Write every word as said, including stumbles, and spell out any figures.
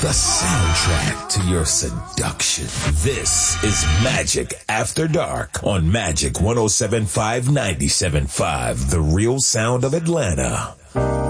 The soundtrack to your seduction. This is Magic After Dark on Magic one oh seven point five, ninety-seven point five, The Real Sound of Atlanta.